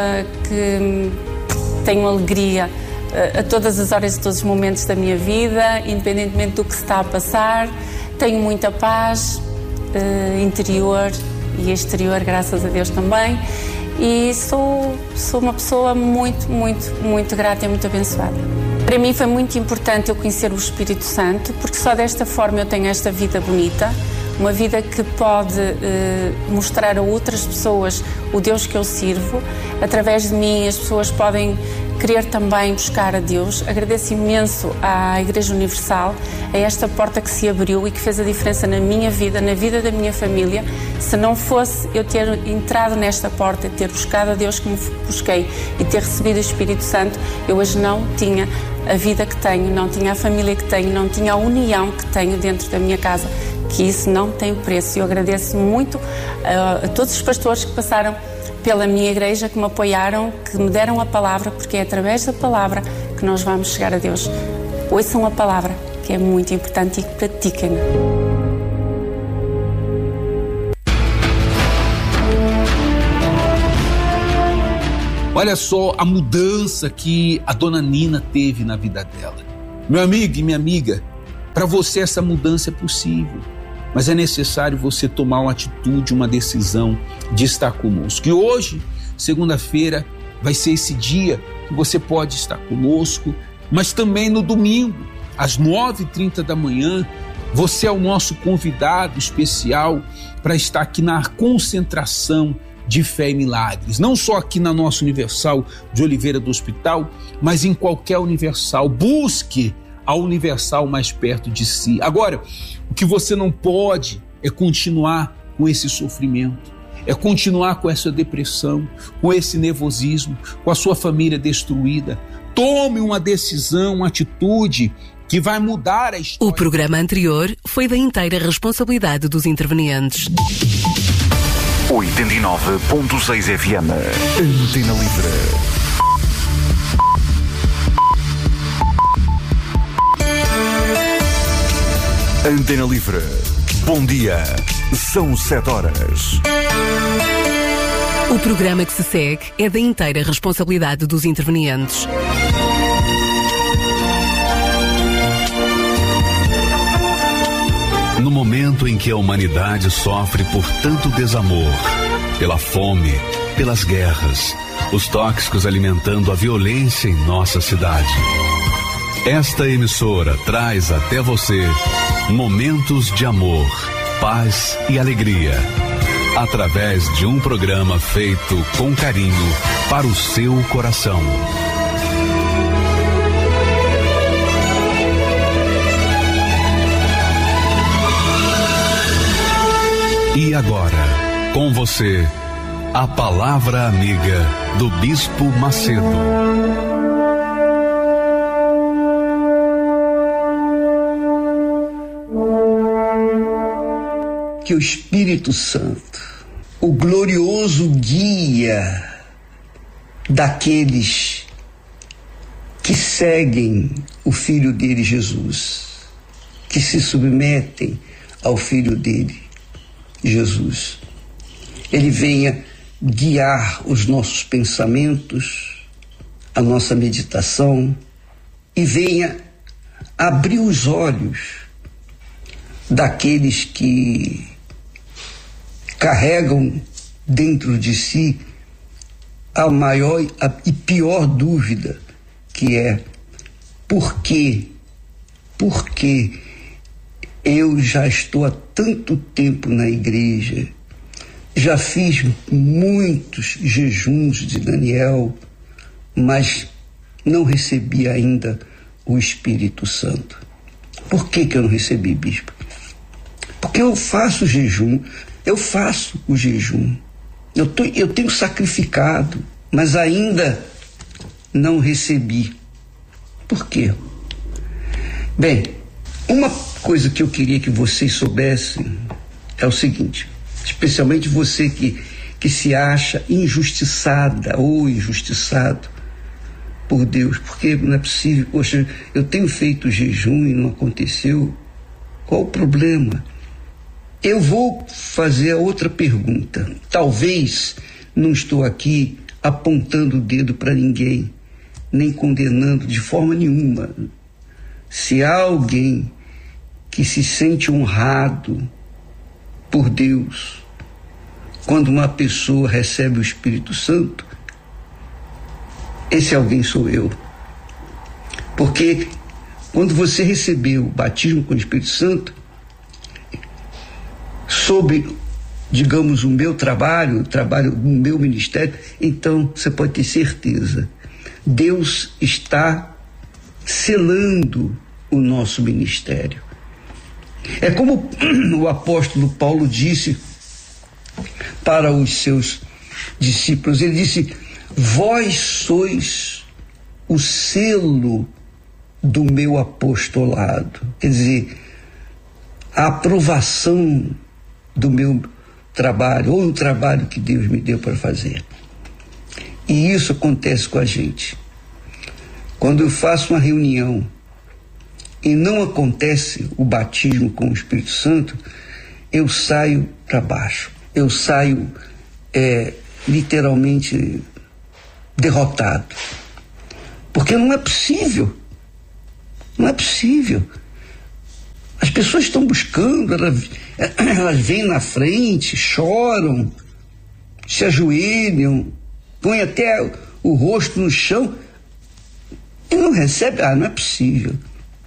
que tenho alegria uh, a todas as horas e todos os momentos da minha vida, independentemente do que se está a passar. Tenho muita paz uh, interior e exterior, graças a Deus também. E sou, sou uma pessoa muito, muito, muito grata e muito abençoada. Para mim foi muito importante eu conhecer o Espírito Santo, porque só desta forma eu tenho esta vida bonita, uma vida que pode eh, mostrar a outras pessoas o Deus que eu sirvo. Através de mim as pessoas podem querer também buscar a Deus. Agradeço imenso à Igreja Universal, a esta porta que se abriu e que fez a diferença na minha vida, na vida da minha família. Se não fosse eu ter entrado nesta porta, ter buscado a Deus como busquei e ter recebido o Espírito Santo, eu hoje não tinha a vida que tenho, não tinha a família que tenho, não tinha a união que tenho dentro da minha casa, que isso não tem preço. Eu agradeço muito a, a todos os pastores que passaram pela minha igreja, que me apoiaram, que me deram a palavra, porque é através da palavra que nós vamos chegar a Deus. Ouçam a palavra, que é muito importante, e pratiquem. Olha só a mudança que a dona Nina teve na vida dela. Meu amigo e minha amiga, para você essa mudança é possível, mas é necessário você tomar uma atitude, uma decisão de estar conosco. E hoje, segunda-feira, vai ser esse dia que você pode estar conosco, mas também no domingo, às nove e trinta da manhã, você é o nosso convidado especial para estar aqui na concentração de fé e milagres, não só aqui na nossa Universal de Oliveira do Hospital, mas em qualquer Universal. Busque a Universal mais perto de si. Agora, o que você não pode é continuar com esse sofrimento, é continuar com essa depressão, com esse nervosismo, com a sua família destruída. Tome uma decisão, uma atitude que vai mudar a história. O programa anterior foi da inteira responsabilidade dos intervenientes. oitenta e nove ponto seis F M. Antena Livre. Antena Livre. Bom dia. São sete horas. O programa que se segue é da inteira responsabilidade dos intervenientes. No momento em que a humanidade sofre por tanto desamor, pela fome, pelas guerras, os tóxicos alimentando a violência em nossa cidade, esta emissora traz até você momentos de amor, paz e alegria, através de um programa feito com carinho para o seu coração. E agora, com você, a palavra amiga do Bispo Macedo. Que o Espírito Santo, o glorioso guia daqueles que seguem o Filho dele, Jesus, que se submetem ao Filho dele, Jesus, ele venha guiar os nossos pensamentos, a nossa meditação, e venha abrir os olhos daqueles que carregam dentro de si a maior e pior dúvida, que é: por quê? Por quê? Eu já estou há tanto tempo na igreja, já fiz muitos jejuns de Daniel, mas não recebi ainda o Espírito Santo. Por que que eu não recebi, bispo? Porque eu faço jejum, eu faço o jejum, eu, tô, eu tenho sacrificado, mas ainda não recebi. Por quê? Bem, uma coisa que eu queria que vocês soubessem é o seguinte, especialmente você que, que se acha injustiçada ou injustiçado por Deus, porque não é possível, poxa, eu tenho feito jejum e não aconteceu, qual o problema? Eu vou fazer a outra pergunta. Talvez não estou aqui apontando o dedo para ninguém, nem condenando de forma nenhuma. Se há alguém que se sente honrado por Deus quando uma pessoa recebe o Espírito Santo, esse alguém sou eu. Porque quando você recebeu o batismo com o Espírito Santo, sob, digamos, o meu trabalho, o trabalho do meu ministério, então você pode ter certeza, Deus está selando o nosso ministério. É como o apóstolo Paulo disse para os seus discípulos, ele disse: vós sois o selo do meu apostolado. Quer dizer, a aprovação do meu trabalho, ou o trabalho que Deus me deu para fazer. E isso acontece com a gente. Quando eu faço uma reunião e não acontece o batismo com o Espírito Santo, eu saio para baixo. Eu saio é, literalmente derrotado. Porque não é possível. Não é possível. As pessoas estão buscando, elas, elas vêm na frente, choram, se ajoelham, põem até o rosto no chão e não recebem. Ah, não é possível.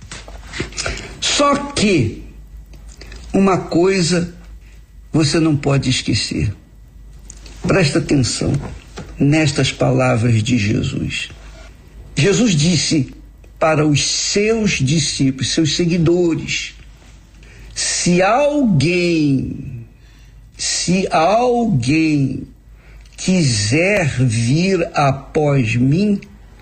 Só que uma coisa você não pode esquecer. Presta atenção nestas palavras de Jesus. Jesus disse para os seus discípulos, seus seguidores: se alguém, se alguém quiser vir após mim,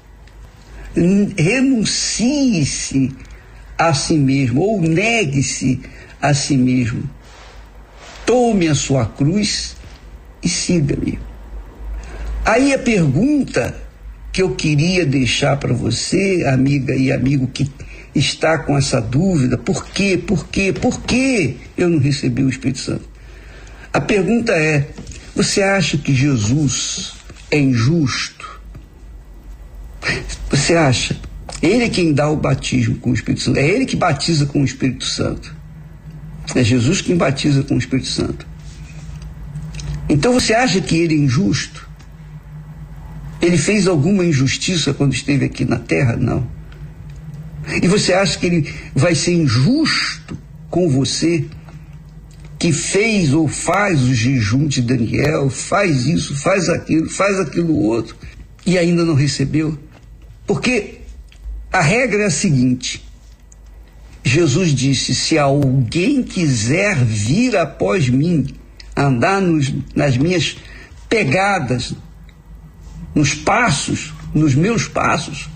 renuncie-se a si mesmo, ou negue-se a si mesmo. Tome a sua cruz e siga-me. Aí a pergunta que eu queria deixar para você, amiga e amigo que está com essa dúvida: por quê, por quê, por quê eu não recebi o Espírito Santo? A pergunta é: você acha que Jesus é injusto? Você acha? Ele é quem dá o batismo com o Espírito Santo. É ele que batiza com o Espírito Santo. É Jesus quem batiza com o Espírito Santo. Então você acha que ele é injusto? Ele fez alguma injustiça quando esteve aqui na terra? Não. E você acha que ele vai ser injusto com você, que fez ou faz o jejum de Daniel, faz isso, faz aquilo, faz aquilo outro, e ainda não recebeu? Porque a regra é a seguinte: Jesus disse: se alguém quiser vir após mim, andar nos, nas minhas pegadas, nos passos, nos meus passos,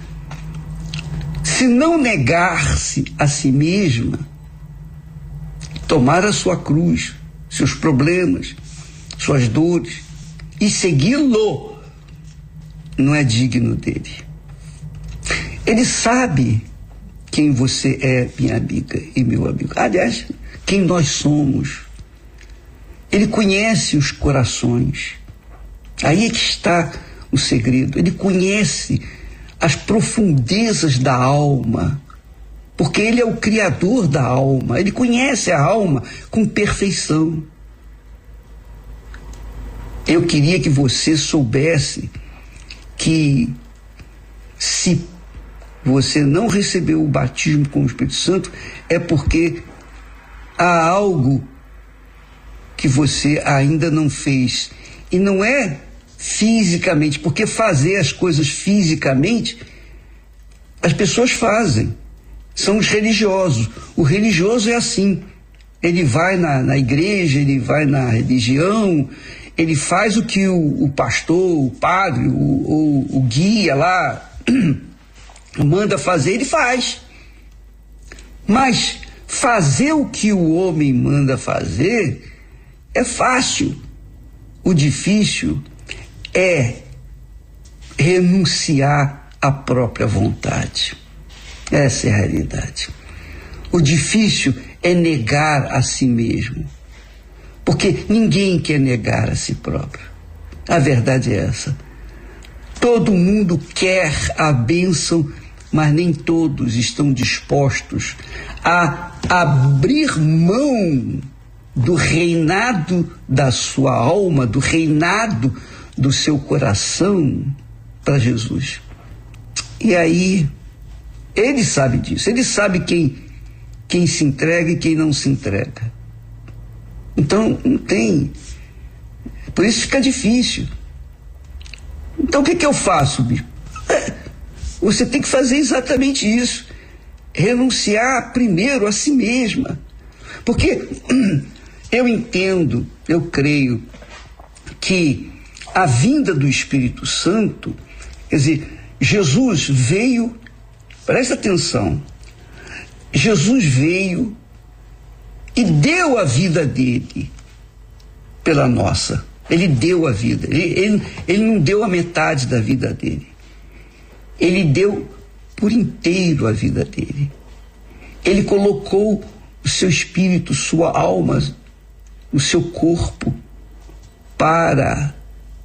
se não negar-se a si mesma, tomar a sua cruz, seus problemas, suas dores, e segui-lo, não é digno dele. Ele sabe quem você é, minha amiga e meu amigo. Aliás, quem nós somos. Ele conhece os corações. Aí é que está o segredo. Ele conhece as profundezas da alma, porque ele é o criador da alma. Ele conhece a alma com perfeição. Eu queria que você soubesse que, se você não recebeu o batismo com o Espírito Santo, é porque há algo que você ainda não fez. E não é fisicamente, porque fazer as coisas fisicamente as pessoas fazem, são os religiosos. O religioso é assim: ele vai na, na igreja, ele vai na religião, ele faz o que o, o pastor, o padre, o, o, o guia lá manda fazer, ele faz. Mas fazer o que o homem manda fazer é fácil. O difícil é renunciar à própria vontade. Essa é a realidade. O difícil é negar a si mesmo, porque ninguém quer negar a si próprio. A verdade é essa. Todo mundo quer a bênção, mas nem todos estão dispostos a abrir mão do reinado da sua alma, do reinado do seu coração para Jesus. E aí, ele sabe disso, ele sabe quem, quem se entrega e quem não se entrega. Então, não tem. Por isso fica difícil. Então, o que, que eu faço, bicho? É, você tem que fazer exatamente isso. Renunciar primeiro a si mesma. Porque eu entendo, eu creio que a vinda do Espírito Santo, quer dizer, Jesus veio, presta atenção, Jesus veio e deu a vida dele pela nossa. Ele deu a vida, ele, ele, ele não deu a metade da vida dele, ele deu por inteiro a vida dele. Ele colocou o seu espírito, sua alma, o seu corpo para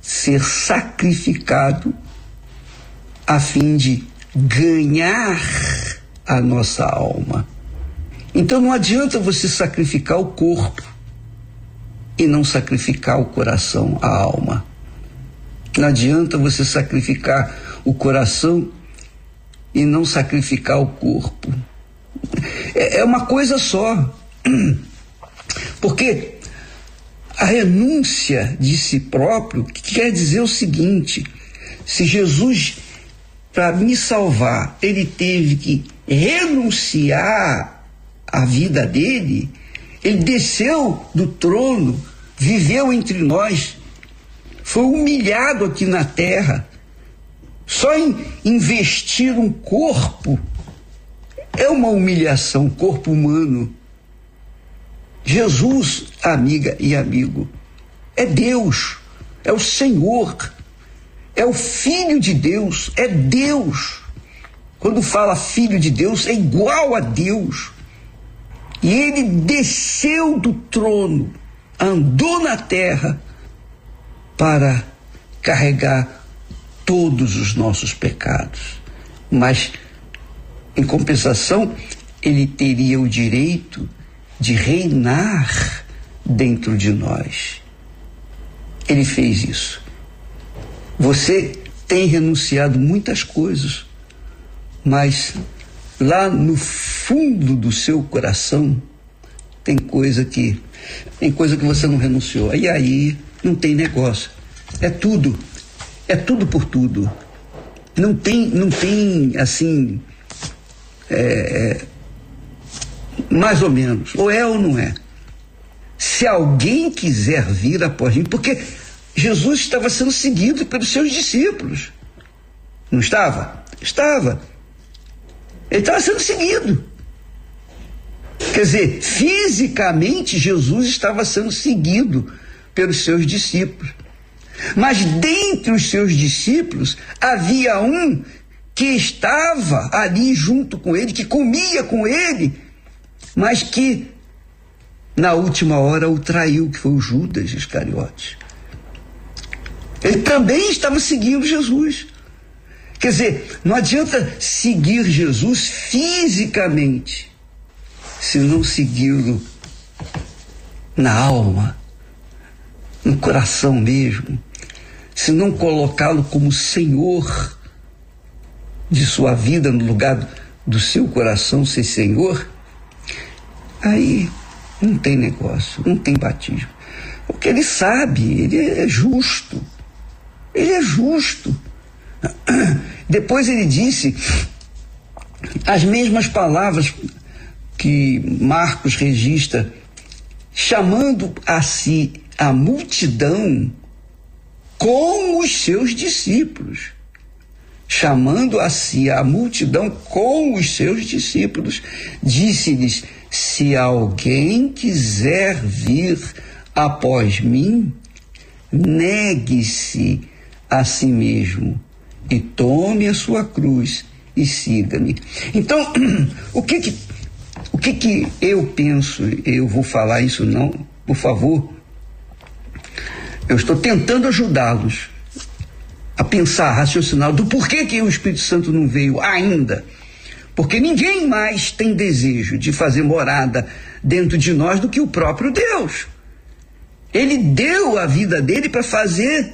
ser sacrificado a fim de ganhar a nossa alma. Então não adianta você sacrificar o corpo e não sacrificar o coração, a alma. Não adianta você sacrificar o coração e não sacrificar o corpo. É, é uma coisa só. Porque a renúncia de si próprio quer dizer o seguinte: se Jesus, para me salvar, ele teve que renunciar à vida dele, ele desceu do trono, viveu entre nós, foi humilhado aqui na terra. Só em investir um corpo é uma humilhação, corpo humano. Jesus, amiga e amigo, é Deus, é o Senhor, é o Filho de Deus, é Deus. Quando fala Filho de Deus, é igual a Deus. E ele desceu do trono, andou na terra para carregar todos os nossos pecados. Mas, em compensação, ele teria o direito de reinar dentro de nós. Ele fez isso. Você tem renunciado muitas coisas, mas lá no fundo do seu coração tem coisa que tem coisa que você não renunciou. E aí não tem negócio. É tudo. É tudo por tudo. Não tem, não tem assim, é, mais ou menos. Ou é ou não é. Se alguém quiser vir após mim, porque Jesus estava sendo seguido pelos seus discípulos. Não estava? Estava. Ele estava sendo seguido. Quer dizer, fisicamente Jesus estava sendo seguido pelos seus discípulos. Mas dentre os seus discípulos havia um que estava ali junto com ele, que comia com ele, mas que na última hora o traiu, que foi o Judas Iscariote. Ele também estava seguindo Jesus. Quer dizer, não adianta seguir Jesus fisicamente se não segui-lo na alma, no coração mesmo, se não colocá-lo como Senhor de sua vida, no lugar do seu coração ser Senhor, aí não tem negócio, não tem batismo. Porque ele sabe, ele é justo, ele é justo. Depois ele disse as mesmas palavras que Marcos registra, chamando a si a multidão com os seus discípulos. Chamando a si a multidão com os seus discípulos, disse-lhes: se alguém quiser vir após mim, negue-se a si mesmo e tome a sua cruz e siga-me. Então, o que que, o que que eu penso? Eu vou falar isso não, por favor. Eu estou tentando ajudá-los a pensar, a raciocinar do porquê que o Espírito Santo não veio ainda. Porque ninguém mais tem desejo de fazer morada dentro de nós do que o próprio Deus. Ele deu a vida dele para fazer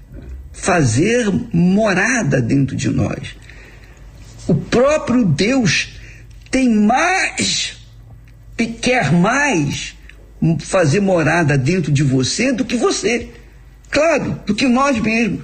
fazer morada dentro de nós. O próprio Deus tem mais, quer mais fazer morada dentro de você do que você. Claro, do que nós mesmos.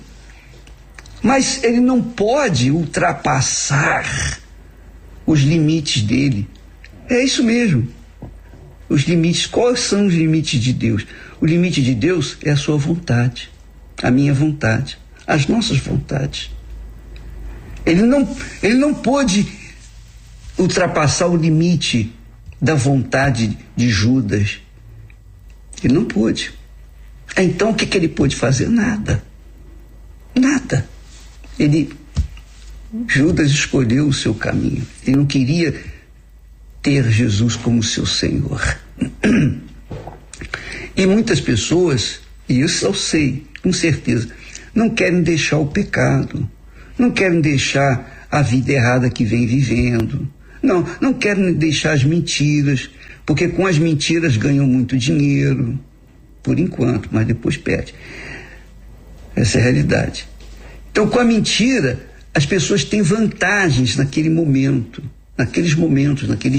Mas ele não pode ultrapassar os limites dele. É isso mesmo. Os limites, quais são os limites de Deus? O limite de Deus é a sua vontade, a minha vontade, as nossas vontades. Ele não, ele não pôde ultrapassar o limite da vontade de Judas. Ele não pôde. Então o que, que ele pôde fazer? Nada. Nada. Ele, Judas escolheu o seu caminho. Ele não queria ter Jesus como seu Senhor. E muitas pessoas, e isso eu sei, com certeza, não querem deixar o pecado, não querem deixar a vida errada que vem vivendo, não, não querem deixar as mentiras, porque com as mentiras ganham muito dinheiro, por enquanto, mas depois perde. Essa é a realidade. Então, com a mentira, as pessoas têm vantagens naquele momento, naqueles momentos, naquele